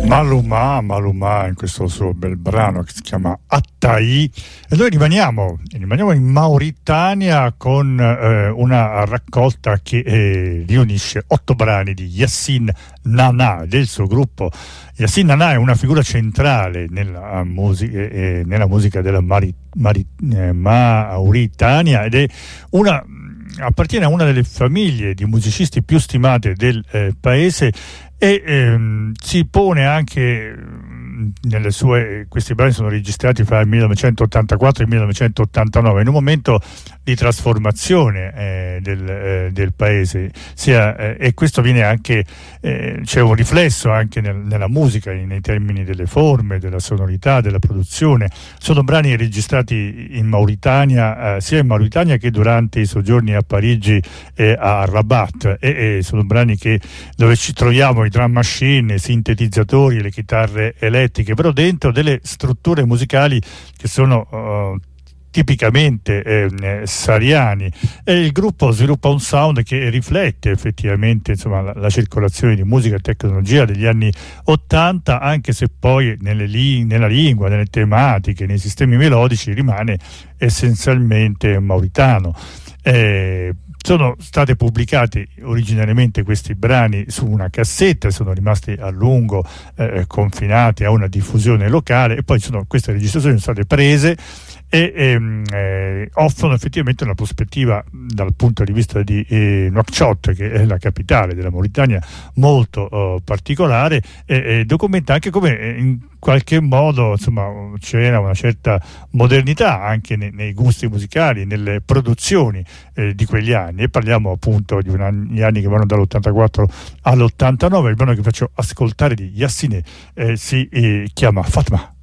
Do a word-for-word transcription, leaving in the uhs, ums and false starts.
Maluma, Maluma in questo suo bel brano che si chiama Attai, e noi rimaniamo, rimaniamo in Mauritania con eh, una raccolta che eh, riunisce otto brani di Yassine Nana del suo gruppo. Yassine Nana è una figura centrale nella, musica, eh, nella musica della Mari, Mari, eh, Mauritania ed è una appartiene a una delle famiglie di musicisti più stimate del eh, paese e ehm, si pone anche nelle sue, questi brani sono registrati fra il millenovecentottantaquattro e il millenovecentottantanove, in un momento di trasformazione eh, del, eh, del paese, sia, eh, e questo viene anche, eh, c'è un riflesso anche nel, nella musica, nei termini delle forme, della sonorità, della produzione. Sono brani registrati in Mauritania, eh, sia in Mauritania che durante i soggiorni a Parigi e a Rabat, e, e sono brani che, dove ci troviamo i drum machine, i sintetizzatori, le chitarre elettriche, però dentro delle strutture musicali che sono uh, tipicamente eh, sahariani, e il gruppo sviluppa un sound che riflette effettivamente, insomma, la, la circolazione di musica e tecnologia degli anni ottanta, anche se poi nelle li- nella lingua, nelle tematiche, nei sistemi melodici rimane essenzialmente mauritano. Eh, Sono state pubblicati originariamente questi brani su una cassetta, sono rimasti a lungo eh, confinati a una diffusione locale, e poi sono, queste registrazioni sono state prese e ehm, eh, offrono effettivamente una prospettiva dal punto di vista di eh, Nouakchott, che è la capitale della Mauritania, molto oh, particolare, e, e documenta anche come in qualche modo, insomma, c'era una certa modernità anche nei, nei gusti musicali, nelle produzioni eh, di quegli anni, e parliamo appunto di un anni, gli anni che vanno dall'ottantaquattro all'ottantanove. Il brano che faccio ascoltare di Yassine eh, si eh, chiama Fatma.